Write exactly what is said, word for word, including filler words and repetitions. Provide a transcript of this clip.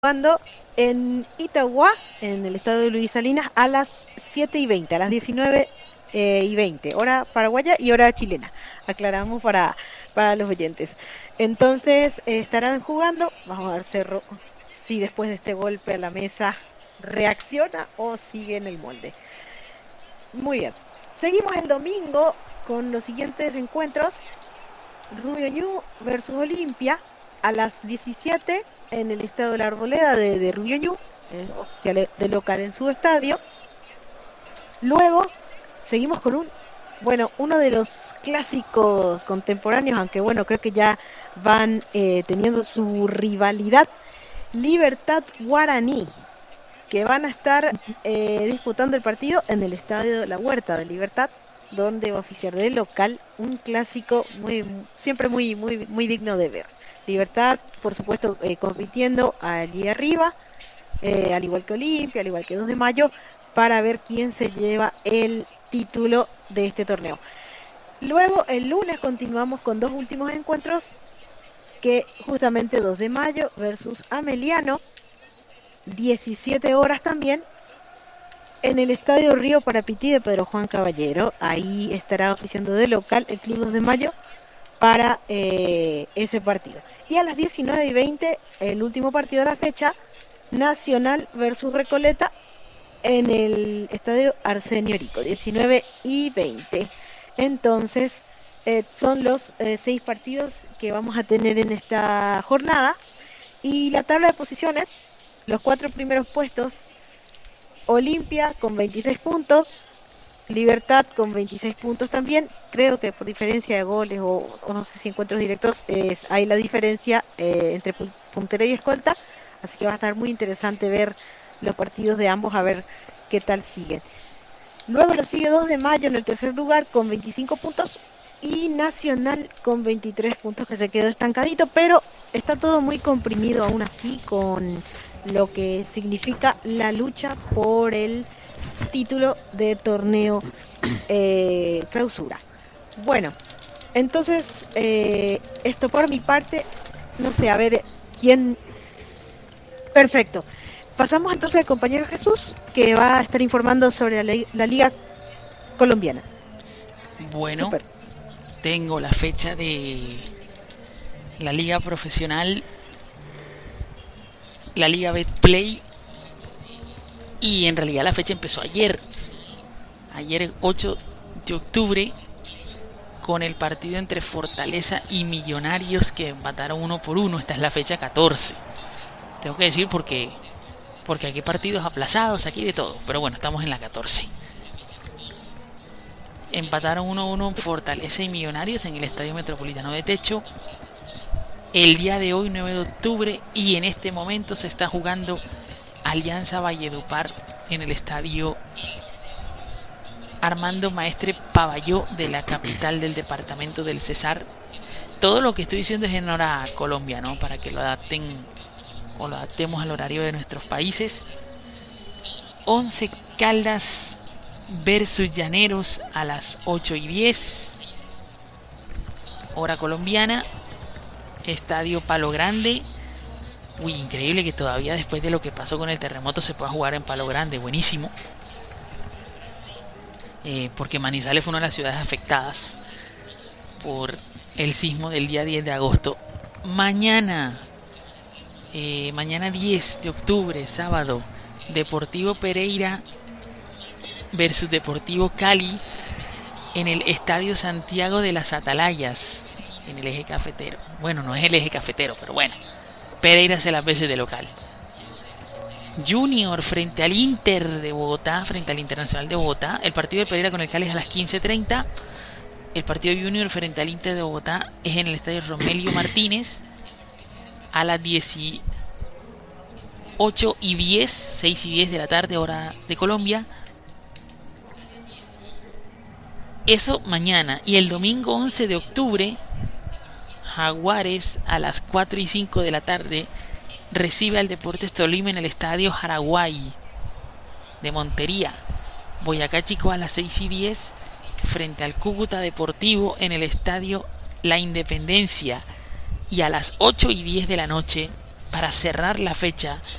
Jugando en Itagua, en el estado de Luis Salinas, a las siete y veinte, a las diecinueve eh, y veinte, hora paraguaya y hora chilena. Aclaramos para, para los oyentes. Entonces eh, estarán jugando. Vamos a ver Cerro si después de este golpe a la mesa reacciona o sigue en el molde. Muy bien. Seguimos el domingo con los siguientes encuentros. Rubio Ñu versus Olimpia a las diecisiete en el estadio de la Arboleda de, de Rubio Ñu, eh, oficial de local en su estadio. Luego seguimos con un, bueno, uno de los clásicos contemporáneos, aunque bueno, creo que ya van eh, teniendo su rivalidad, Libertad Guaraní, que van a estar eh, disputando el partido en el estadio de la Huerta de Libertad, donde va a oficiar de local un clásico muy, siempre muy, muy, muy digno de ver. Libertad, por supuesto, eh, compitiendo allí arriba, eh, al igual que Olimpia, al igual que dos de mayo, para ver quién se lleva el título de este torneo. Luego, el lunes continuamos con dos últimos encuentros, que justamente dos de mayo versus Ameliano, diecisiete horas también, en el Estadio Río Parapití de Pedro Juan Caballero. Ahí estará oficiando de local el Club dos de mayo para eh, ese partido. Y a las diecinueve y veinte, el último partido de la fecha, Nacional versus Recoleta en el Estadio Arsenio Rico, diecinueve y veinte. Entonces, eh, son los eh, seis partidos que vamos a tener en esta jornada. Y la tabla de posiciones, los cuatro primeros puestos: Olimpia con veintiséis puntos, Libertad con veintiséis puntos también. Creo que por diferencia de goles o, o no sé si encuentros directos, es, hay la diferencia eh, entre puntero y escolta, así que va a estar muy interesante ver los partidos de ambos, a ver qué tal siguen. Luego lo sigue dos de mayo en el tercer lugar con veinticinco puntos y Nacional con veintitrés puntos, que se quedó estancadito, pero está todo muy comprimido aún así con lo que significa la lucha por el título de torneo eh, clausura. Bueno, entonces eh, esto por mi parte, no sé, a ver quién. Perfecto. Pasamos entonces al compañero Jesús, que va a estar informando sobre la, la Liga Colombiana. Bueno, Super. Tengo la fecha de la Liga Profesional, la Liga Betplay, y en realidad la fecha empezó ayer. Ayer, ocho de octubre, con el partido entre Fortaleza y Millonarios, que empataron uno por uno. Esta es la fecha catorce. Tengo que decir porque porque aquí hay partidos aplazados, aquí de todo. Pero bueno, estamos en la catorce. Empataron uno a uno Fortaleza y Millonarios en el Estadio Metropolitano de Techo el día de hoy, nueve de octubre, y en este momento se está jugando Alianza Valledupar en el Estadio Armando Maestre Pavalló de la capital del departamento del Cesar. Todo lo que estoy diciendo es en hora Colombia, ¿no? Para que lo adapten o lo adaptemos al horario de nuestros países. Once Caldas versus Llaneros a las ocho y diez, hora colombiana, Estadio Palo Grande. Uy, increíble que todavía después de lo que pasó con el terremoto se pueda jugar en Palo Grande, buenísimo. Eh, porque Manizales fue una de las ciudades afectadas por el sismo del día diez de agosto. Mañana, eh, mañana diez de octubre, sábado, Deportivo Pereira versus Deportivo Cali en el Estadio Santiago de las Atalayas, en el eje cafetero. Bueno, no es el eje cafetero, pero bueno, Pereira hace las veces de local. Junior frente al Inter de Bogotá, frente al Internacional de Bogotá. El partido de Pereira con el Cali es a las quince treinta. El partido de Junior frente al Inter de Bogotá es en el Estadio Romelio Martínez a las dieciocho y diez, seis y diez de la tarde, hora de Colombia. Eso mañana. Y el domingo once de octubre, Jaguares a las cuatro y cinco de la tarde recibe al Deportes Tolima en el Estadio Jaraguay de Montería. Boyacá Chico a las seis y diez frente al Cúcuta Deportivo en el Estadio La Independencia. Y a las ocho y diez de la noche, para cerrar la fecha